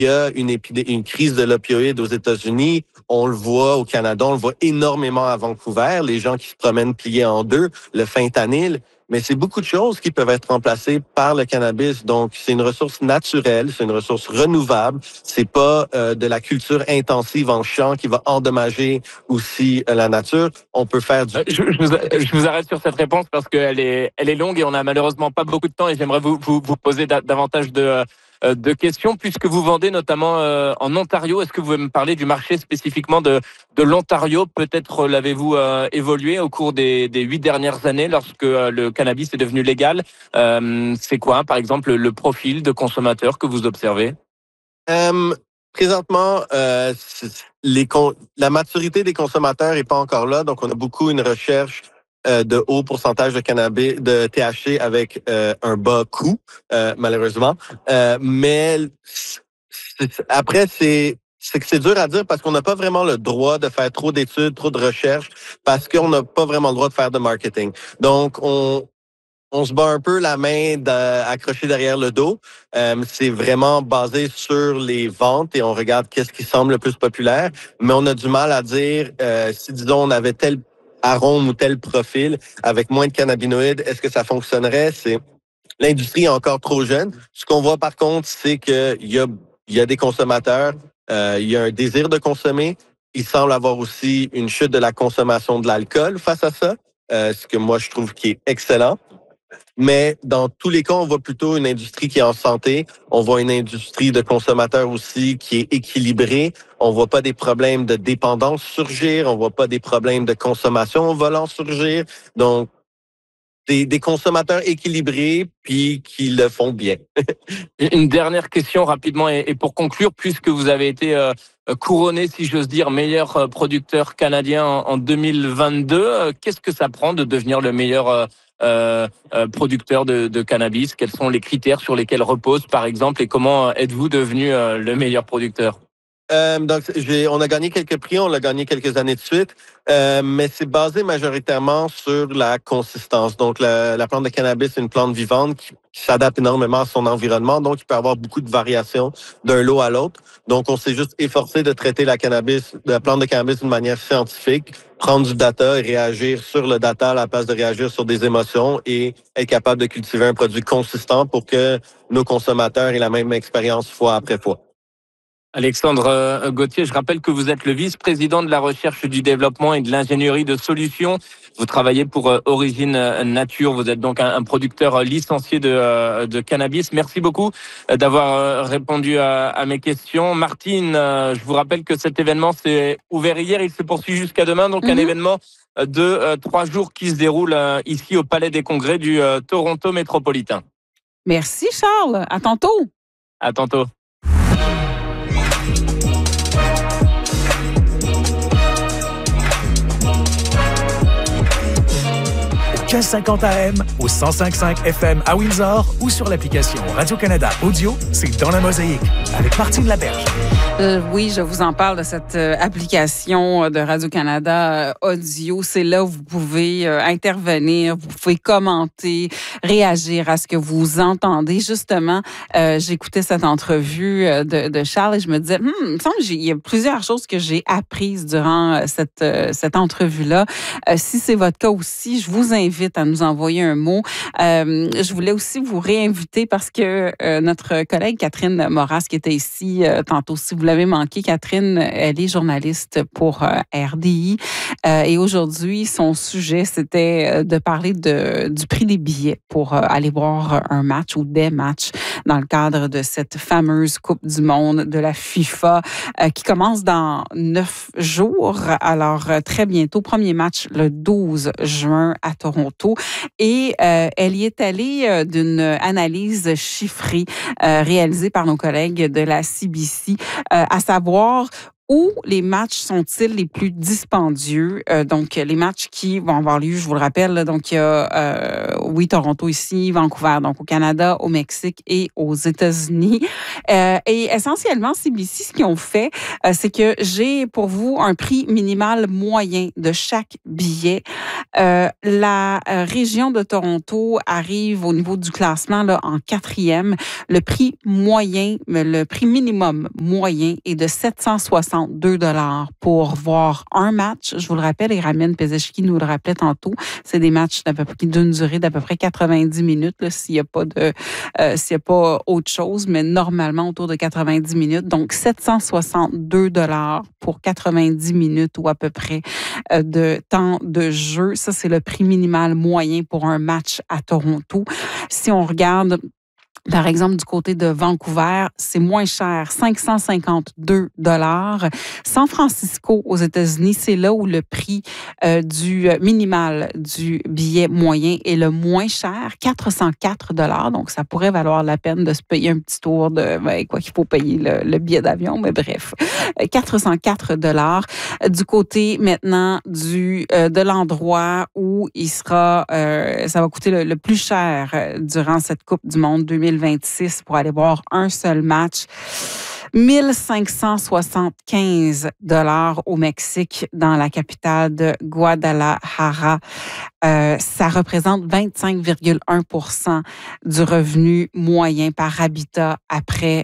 Il y a une crise de l'opioïde aux États-Unis. On le voit au Canada, on le voit énormément à Vancouver. Les gens qui se promènent pliés en deux, le fentanyl. Mais c'est beaucoup de choses qui peuvent être remplacées par le cannabis. Donc, c'est une ressource naturelle, c'est une ressource renouvelable. C'est pas de la culture intensive en champ qui va endommager aussi la nature. On peut faire du... Je vous arrête sur cette réponse parce qu'elle est longue et on n'a malheureusement pas beaucoup de temps et j'aimerais vous poser davantage de questions puisque vous vendez notamment en Ontario. Est-ce que vous pouvez me parler du marché spécifiquement de l'Ontario? Peut-être l'avez-vous évolué au cours des 8 dernières années lorsque le cannabis est devenu légal. C'est quoi, par exemple, le profil de consommateur que vous observez? Présentement, la maturité des consommateurs est pas encore là, donc on a beaucoup une recherche de haut pourcentage de cannabis, de THC avec un bas coût, malheureusement. Mais après, c'est dur à dire parce qu'on n'a pas vraiment le droit de faire trop d'études, trop de recherches, parce qu'on n'a pas vraiment le droit de faire de marketing. Donc, on se bat un peu la main accrochée derrière le dos. C'est vraiment basé sur les ventes et on regarde qu'est-ce qui semble le plus populaire. Mais on a du mal à dire si, disons, on avait tel arôme ou tel profil avec moins de cannabinoïdes, est-ce que ça fonctionnerait? L'industrie est encore trop jeune. Ce qu'on voit par contre, c'est qu'il y a des consommateurs, il y a un désir de consommer. Il semble avoir aussi une chute de la consommation de l'alcool face à ça, ce que moi je trouve qui est excellent. Mais dans tous les cas, on voit plutôt une industrie qui est en santé. On voit une industrie de consommateurs aussi qui est équilibrée. On voit pas des problèmes de dépendance surgir. On voit pas des problèmes de consommation au volant surgir. Donc, des consommateurs équilibrés puis qui le font bien. Une dernière question rapidement et pour conclure, puisque vous avez été couronné, si j'ose dire, meilleur producteur canadien en 2022, qu'est-ce que ça prend de devenir le meilleur producteur de cannabis? Quels sont les critères sur lesquels repose, par exemple, et comment êtes-vous devenu le meilleur producteur? Donc, on a gagné quelques prix, on l'a gagné quelques années de suite, mais c'est basé majoritairement sur la consistance. Donc, la plante de cannabis est une plante vivante qui s'adapte énormément à son environnement, donc il peut avoir beaucoup de variations d'un lot à l'autre. Donc, on s'est juste efforcé de traiter la plante de cannabis d'une manière scientifique, prendre du data et réagir sur le data à la place de réagir sur des émotions et être capable de cultiver un produit consistant pour que nos consommateurs aient la même expérience fois après fois. Alexandre Gauthier, je rappelle que vous êtes le vice-président de la recherche, du développement et de l'ingénierie de solutions. Vous travaillez pour Origine Nature. Vous êtes donc un producteur licencié de cannabis. Merci beaucoup d'avoir répondu à mes questions. Martine, je vous rappelle que cet événement s'est ouvert hier. Il se poursuit jusqu'à demain. Donc un événement de 3 jours qui se déroule ici au Palais des Congrès du Toronto métropolitain. Merci Charles. À tantôt. À tantôt. 1550 AM, au 105.5 FM à Windsor ou sur l'application Radio-Canada Audio, c'est Dans la Mosaïque avec Martine Laberge. Oui, je vous en parle de cette application de Radio-Canada Audio. C'est là où vous pouvez intervenir, vous pouvez commenter, réagir à ce que vous entendez. Justement, j'écoutais cette entrevue de Charles et je me disais, il me semble qu'il y a plusieurs choses que j'ai apprises durant cette entrevue-là. Si c'est votre cas aussi, je vous invite à nous envoyer un mot. Je voulais aussi vous réinviter parce que notre collègue Catherine Moras, qui était ici tantôt, si vous l'avez manqué, Catherine, elle est journaliste pour RDI. Et aujourd'hui, son sujet, c'était de parler du prix des billets pour aller voir un match ou des matchs dans le cadre de cette fameuse Coupe du monde de la FIFA qui commence dans 9 jours. Alors, très bientôt, premier match le 12 juin à Toronto. Et elle y est allée d'une analyse chiffrée réalisée par nos collègues de la CBC, à savoir Où les matchs sont-ils les plus dispendieux? Donc, les matchs qui vont avoir lieu, je vous le rappelle, là, donc il y a, Toronto ici, Vancouver, donc au Canada, au Mexique et aux États-Unis. Et essentiellement, CBC, ce qu'ils ont fait, c'est que j'ai pour vous un prix minimal moyen de chaque billet. La région de Toronto arrive au niveau du classement là, en 4e. Le prix moyen, le prix minimum moyen est de 762 $ pour voir un match. Je vous le rappelle, et Ramin Pezeshki nous le rappelait tantôt, c'est des matchs d'une durée d'à peu près 90 minutes, là, s'il n'y a pas autre chose, mais normalement autour de 90 minutes. Donc, 762 $ pour 90 minutes ou à peu près de temps de jeu. Ça, c'est le prix minimal moyen pour un match à Toronto. Si on regarde, par exemple, du côté de Vancouver, c'est moins cher, 552 $. San Francisco, aux États-Unis, c'est là où le prix du minimal du billet moyen est le moins cher, 404 $. Donc, ça pourrait valoir la peine de se payer un petit tour qu'il faut payer le billet d'avion, mais bref, 404 $. Du côté maintenant de l'endroit où il sera, ça va coûter le plus cher durant cette Coupe du Monde 2026 pour aller voir un seul match. 1575 $ au Mexique, dans la capitale de Guadalajara. Ça représente 25,1 % du revenu moyen par habitant après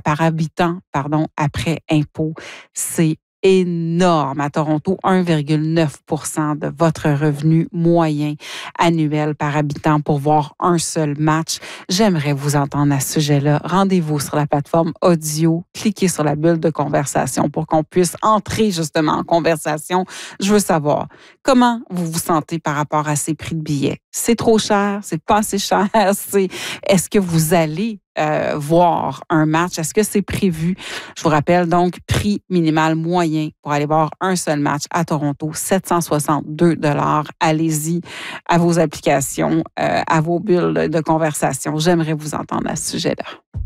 impôt. C'est énorme. À Toronto, 1,9 % de votre revenu moyen annuel par habitant pour voir un seul match. J'aimerais vous entendre à ce sujet-là. Rendez-vous sur la plateforme audio. Cliquez sur la bulle de conversation pour qu'on puisse entrer justement en conversation. Je veux savoir comment vous vous sentez par rapport à ces prix de billets. C'est trop cher? C'est pas assez cher? Est-ce que vous allez voir un match? Est-ce que c'est prévu? Je vous rappelle donc, prix minimal moyen pour aller voir un seul match à Toronto, 762 $. Allez-y à vos applications, à vos bulles de conversation. J'aimerais vous entendre à ce sujet-là.